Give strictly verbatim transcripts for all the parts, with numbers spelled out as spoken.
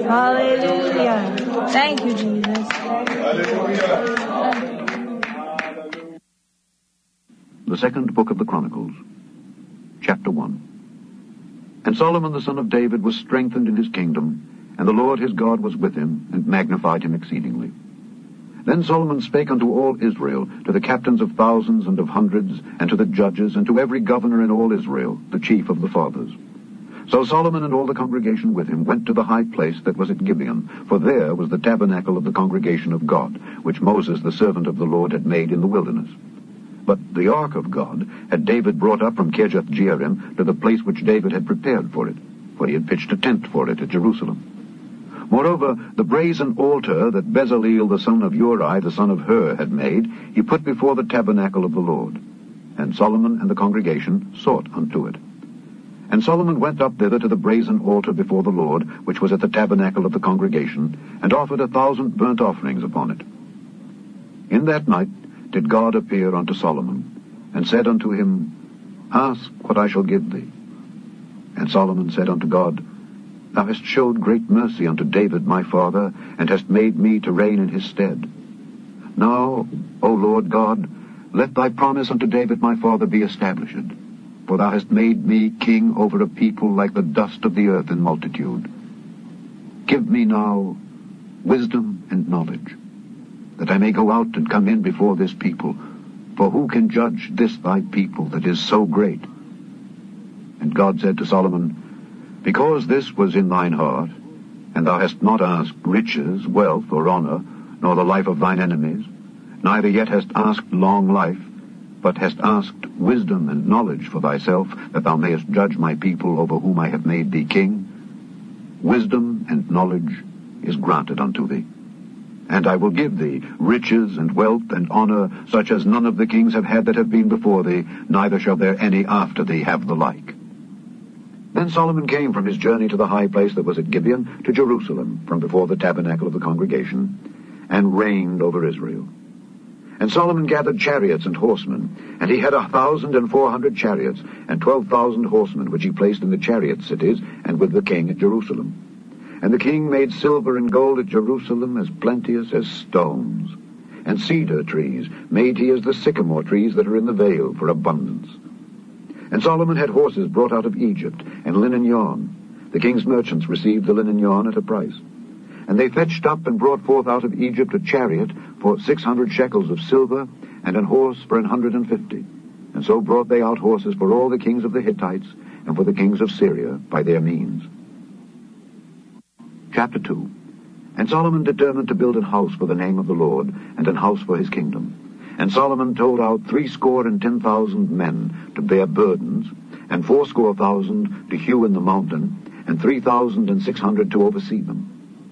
Hallelujah. Thank you, Jesus. The second book of the Chronicles, chapter one. And Solomon the son of David was strengthened in his kingdom, and the Lord his God was with him, and magnified him exceedingly. Then Solomon spake unto all Israel, to the captains of thousands and of hundreds, and to the judges, and to every governor in all Israel, the chief of the fathers. So Solomon and all the congregation with him went to the high place that was at Gibeon, for there was the tabernacle of the congregation of God, which Moses the servant of the Lord had made in the wilderness. But the ark of God had David brought up from Kirjath-jearim to the place which David had prepared for it, for he had pitched a tent for it at Jerusalem. Moreover, the brazen altar that Bezaleel the son of Uri the son of Hur had made, he put before the tabernacle of the Lord. And Solomon and the congregation sought unto it. And Solomon went up thither to the brazen altar before the Lord, which was at the tabernacle of the congregation, and offered a thousand burnt offerings upon it. In that night did God appear unto Solomon, and said unto him, Ask what I shall give thee. And Solomon said unto God, Thou hast showed great mercy unto David my father, and hast made me to reign in his stead. Now, O Lord God, let thy promise unto David my father be established. For thou hast made me king over a people like the dust of the earth in multitude. Give me now wisdom and knowledge, that I may go out and come in before this people. For who can judge this thy people that is so great? And God said to Solomon, Because this was in thine heart, and thou hast not asked riches, wealth, or honor, nor the life of thine enemies, neither yet hast asked long life, but hast asked wisdom and knowledge for thyself, that thou mayest judge my people over whom I have made thee king, wisdom and knowledge is granted unto thee. And I will give thee riches and wealth and honor, such as none of the kings have had that have been before thee, neither shall there any after thee have the like. Then Solomon came from his journey to the high place that was at Gibeon to Jerusalem, from before the tabernacle of the congregation, and reigned over Israel. And Solomon gathered chariots and horsemen, and he had a thousand and four hundred chariots, and twelve thousand horsemen, which he placed in the chariot cities, and with the king at Jerusalem. And the king made silver and gold at Jerusalem as plenteous as stones. And cedar trees made he as the sycamore trees that are in the vale, for abundance. And Solomon had horses brought out of Egypt, and linen yarn. The king's merchants received the linen yarn at a price. And they fetched up and brought forth out of Egypt a chariot for six hundred shekels of silver, and an horse for an hundred and fifty. And so brought they out horses for all the kings of the Hittites, and for the kings of Syria by their means. Chapter two. And Solomon determined to build an house for the name of the Lord, and an house for his kingdom. And Solomon told out threescore and ten thousand men to bear burdens, and fourscore thousand to hew in the mountain, and three thousand and six hundred to oversee them.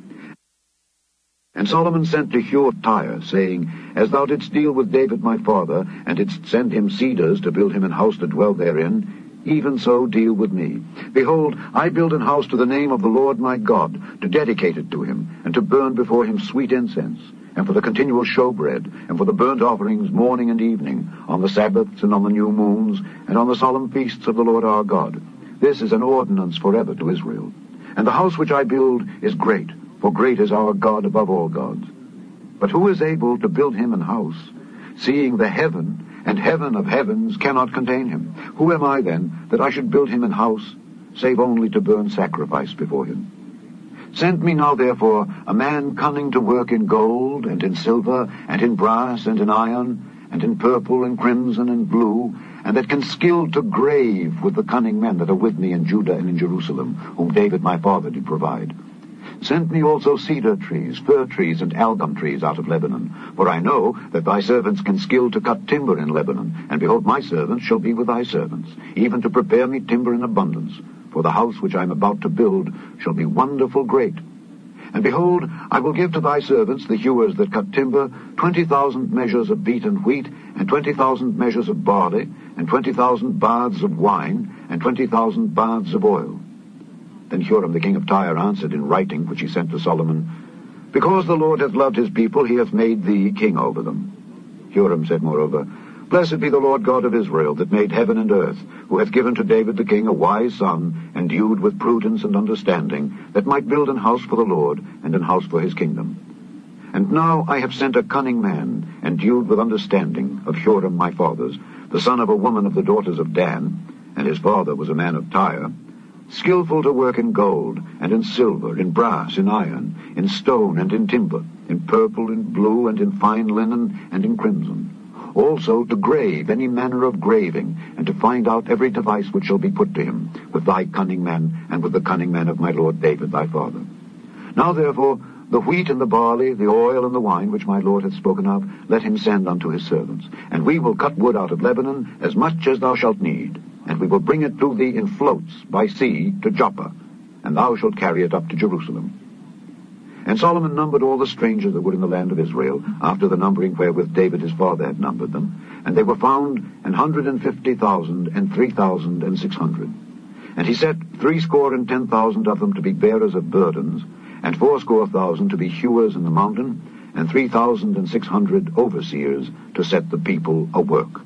And Solomon sent to hew of Tyre, saying, As thou didst deal with David my father, and didst send him cedars to build him an house to dwell therein, even so deal with me. Behold, I build an house to the name of the Lord my God, to dedicate it to him, and to burn before him sweet incense, and for the continual showbread, and for the burnt offerings morning and evening, on the Sabbaths and on the new moons, and on the solemn feasts of the Lord our God. This is an ordinance forever to Israel. And the house which I build is great, for great is our God above all gods. But who is able to build him an house, seeing the heaven and heaven of heavens cannot contain him? Who am I, then, that I should build him an house, save only to burn sacrifice before him? Send me now, therefore, a man cunning to work in gold, and in silver, and in brass, and in iron, and in purple, and crimson, and blue, and that can skill to grave with the cunning men that are with me in Judah and in Jerusalem, whom David my father did provide. Send me also cedar trees, fir trees, and algum trees out of Lebanon. For I know that thy servants can skill to cut timber in Lebanon. And behold, my servants shall be with thy servants, even to prepare me timber in abundance. For the house which I am about to build shall be wonderful great. And behold, I will give to thy servants, the hewers that cut timber, twenty thousand measures of beaten wheat, and twenty thousand measures of barley, and twenty thousand baths of wine, and twenty thousand baths of oil. Then Huram the king of Tyre answered in writing, which he sent to Solomon, Because the Lord hath loved his people, he hath made thee king over them. Huram said moreover, Blessed be the Lord God of Israel, that made heaven and earth, who hath given to David the king a wise son, endued with prudence and understanding, that might build an house for the Lord, and an house for his kingdom. And now I have sent a cunning man, endued with understanding, of Huram my father's, the son of a woman of the daughters of Dan, and his father was a man of Tyre, skillful to work in gold, and in silver, in brass, in iron, in stone, and in timber, in purple, in blue, and in fine linen, and in crimson. Also to grave any manner of graving, and to find out every device which shall be put to him, with thy cunning man, and with the cunning man of my lord David thy father. Now therefore, the wheat and the barley, the oil and the wine, which my lord hath spoken of, let him send unto his servants. And we will cut wood out of Lebanon, as much as thou shalt need, and we will bring it to thee in floats by sea to Joppa, and thou shalt carry it up to Jerusalem. And Solomon numbered all the strangers that were in the land of Israel, after the numbering wherewith David his father had numbered them, and they were found an hundred and fifty thousand, and three thousand and six hundred. And he set threescore and ten thousand of them to be bearers of burdens, and fourscore thousand to be hewers in the mountain, and three thousand and six hundred overseers to set the people a work.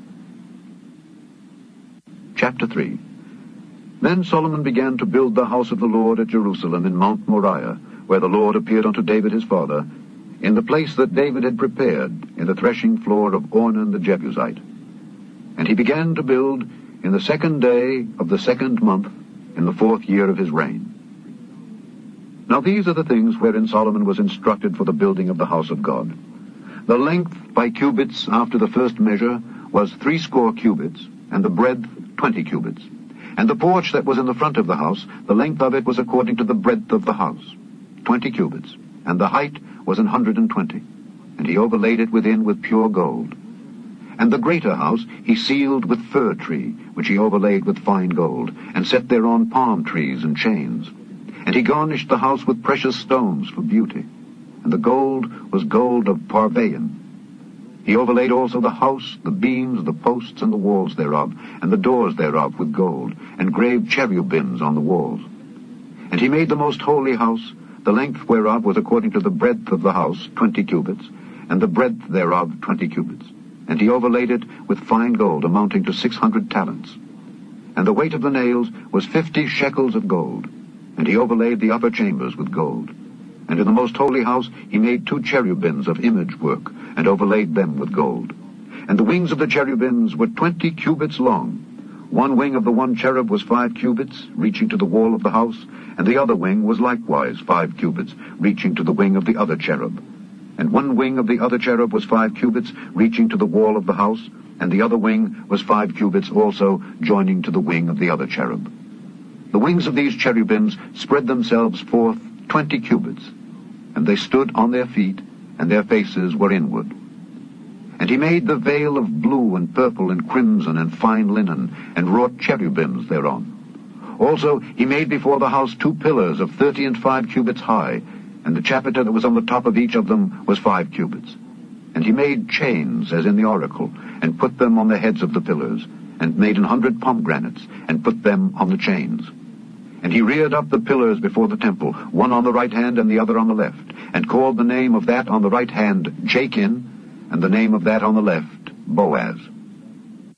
Chapter three. Then Solomon began to build the house of the Lord at Jerusalem in Mount Moriah, where the Lord appeared unto David his father, in the place that David had prepared, in the threshing floor of Ornan the Jebusite. And he began to build in the second day of the second month, in the fourth year of his reign. Now these are the things wherein Solomon was instructed for the building of the house of God. The length by cubits after the first measure was threescore cubits, and the breadth twenty cubits. And the porch that was in the front of the house, the length of it was according to the breadth of the house, twenty cubits, and the height was an hundred and twenty. And he overlaid it within with pure gold. And the greater house he sealed with fir tree, which he overlaid with fine gold, and set thereon palm trees and chains. And he garnished the house with precious stones for beauty. And the gold was gold of Parvaim. He overlaid also the house, the beams, the posts, and the walls thereof, and the doors thereof with gold, and graved cherubims on the walls. And he made the most holy house, the length whereof was according to the breadth of the house, twenty cubits, and the breadth thereof twenty cubits. And he overlaid it with fine gold, amounting to six hundred talents. And the weight of the nails was fifty shekels of gold. And he overlaid the upper chambers with gold. And in the most holy house he made two cherubims of image work, and overlaid them with gold. And the wings of the cherubims were twenty cubits long. One wing of the one cherub was five cubits, reaching to the wall of the house, and the other wing was likewise five cubits, reaching to the wing of the other cherub. And one wing of the other cherub was five cubits, reaching to the wall of the house, and the other wing was five cubits also, joining to the wing of the other cherub. The wings of these cherubims spread themselves forth twenty cubits, and they stood on their feet, and their faces were inward. And he made the veil of blue and purple and crimson and fine linen, and wrought cherubims thereon. Also he made before the house two pillars of thirty and five cubits high, and the chapiter that was on the top of each of them was five cubits. And he made chains, as in the oracle, and put them on the heads of the pillars, and made an hundred pomegranates, and put them on the chains. And he reared up the pillars before the temple, one on the right hand and the other on the left, and called the name of that on the right hand Jachin, and the name of that on the left Boaz.